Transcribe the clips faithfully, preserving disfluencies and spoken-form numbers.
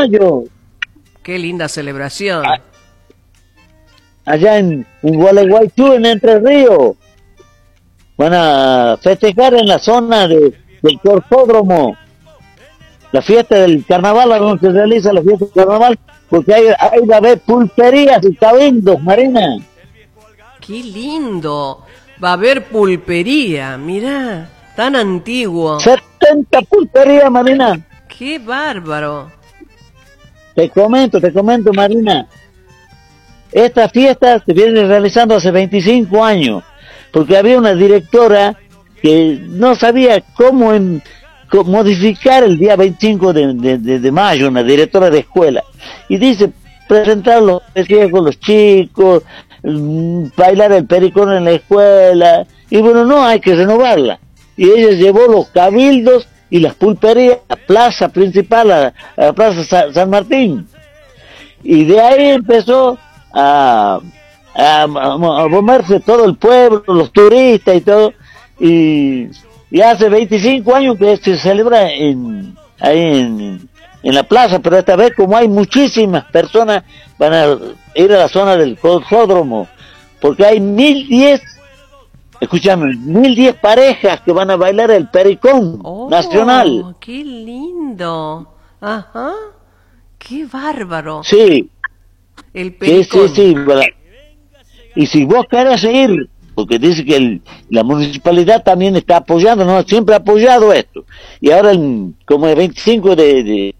mayo. Qué linda celebración. A, allá en, en Gualeguaychú, en Entre Ríos. Van a festejar en la zona de, del Corfódromo la fiesta del carnaval, donde se realiza la fiesta del carnaval, porque ahí, ahí va a haber pulperías y cabildos, Marina. Qué lindo. Va a haber pulpería, mirá, tan antiguo. setenta pulperías, Marina. Qué bárbaro. Te comento, te comento, Marina. Esta fiesta se viene realizando hace veinticinco años, porque había una directora que no sabía cómo, en, cómo modificar el día veinticinco de, de, de, de mayo, una directora de escuela, y dice, presentarlo con los chicos, bailar el pericón en la escuela, y bueno, no, hay que renovarla. Y ella llevó los cabildos y las pulperías a la plaza principal, a, a la plaza Sa San Martín, y de ahí empezó a a, a, a moverse todo el pueblo, los turistas y todo, y, y hace veinticinco años que se celebra en ahí en, en la plaza, pero esta vez como hay muchísimas personas, van a ir a la zona del Corfódromo, porque hay mil diez, escúchame, mil diez parejas que van a bailar el pericón oh, nacional. ¡Qué lindo! Ajá, qué bárbaro. Sí, el pericón. sí, sí, sí. Y si vos querés ir, porque dice que el, la municipalidad también está apoyando, no siempre ha apoyado esto, y ahora el, como el veinticinco de, de,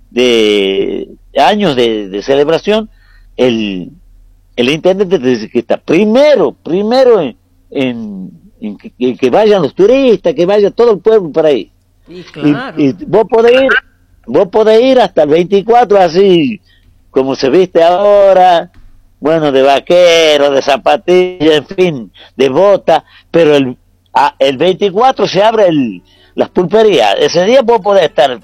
de años de, de celebración, el, el intendente dice que está primero, primero en, en, en que, que vayan los turistas, que vaya todo el pueblo por ahí. Y, claro. y, y vos podés ir, vos podés ir hasta el veinticuatro así, como se viste ahora, bueno, de vaquero, de zapatilla, en fin, de bota, pero el, a, el veinticuatro se abre el, las pulperías. Ese día vos podés estar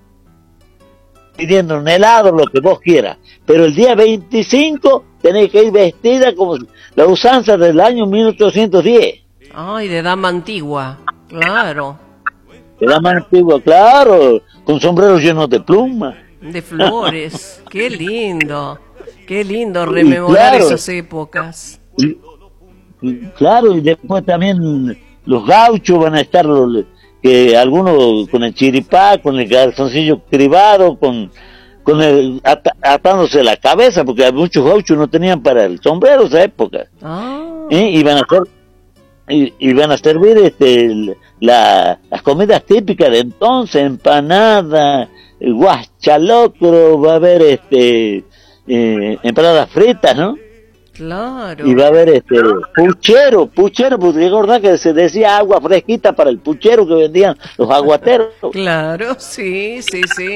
pidiendo un helado, lo que vos quieras, pero el día veinticinco tenés que ir vestida como la usanza del año mil ochocientos diez. Ay, de dama antigua, claro. De dama antigua, claro, con sombreros llenos de plumas. De flores, qué lindo. Qué lindo rememorar claro, esas épocas. Y, y, claro, y después también los gauchos van a estar, los, que algunos con el chiripá, con el calzoncillo privado, con, con el at, atándose la cabeza, porque muchos gauchos no tenían para el sombrero esa época. Ah. ¿Eh? Y van a hacer, y, y van a servir este la, las comidas típicas de entonces, empanada, guachalocro, va a haber este Eh, empanadas fritas, ¿no? Claro. Y va a haber este puchero, puchero, porque recordad que se decía agua fresquita para el puchero que vendían los aguateros. Claro, sí, sí, sí.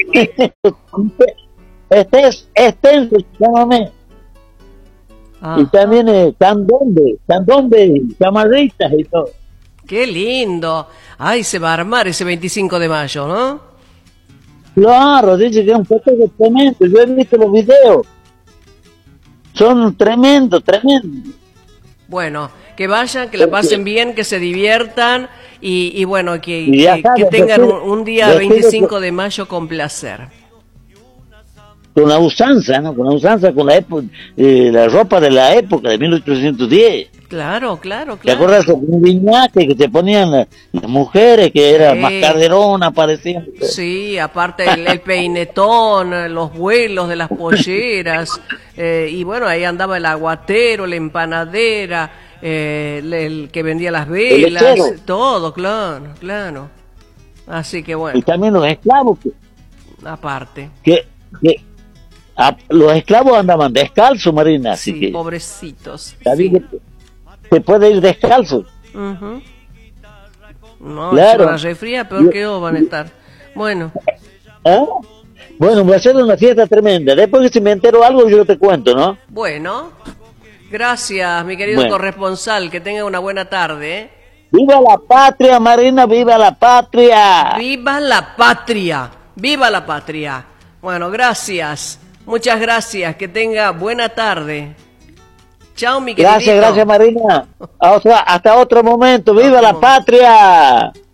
Este es extenso, llámame. Y también eh, candombe, candombe, camarritas y todo. Qué lindo. Ay, se va a armar ese veinticinco de mayo, ¿no? Claro, dice que es un festejo tremendo. Yo he visto los videos. Son tremendos, tremendos. Bueno, que vayan, que la pasen bien, que se diviertan y, y bueno, que, que, sabes, que tengan decir, un, un día veinticinco de mayo con placer. Con la usanza, ¿no? Con la usanza, con la época, eh, la ropa de la época de mil ochocientos diez. Claro, claro, claro. ¿Te acuerdas de un viñaque que te ponían las, las mujeres, que era sí. más caderona, parecían? Sí, aparte el, el peinetón, los vuelos de las polleras, eh, y bueno, ahí andaba el aguatero, la empanadera, eh, el, el que vendía las velas, todo, claro, claro. Así que bueno. Y también los esclavos. Que, aparte. Que, que a, los esclavos andaban descalzos, Marina, así sí, que... pobrecitos. Sí. Sí. Se puede ir descalzo. Uh-huh. No, claro. si van a refriar, peor que yo van a estar. Bueno. ¿Ah? Bueno, va a ser una fiesta tremenda. Después que si me entero algo, yo te cuento, ¿no? Bueno. Gracias, mi querido bueno. corresponsal. Que tenga una buena tarde, ¿eh? ¡Viva la patria, Marina! ¡Viva la patria! ¡Viva la patria! ¡Viva la patria! Bueno, gracias. Muchas gracias. Que tenga buena tarde. Chao, mi querido. Gracias, gracias, Marina. Hasta otro momento. ¡Viva la patria!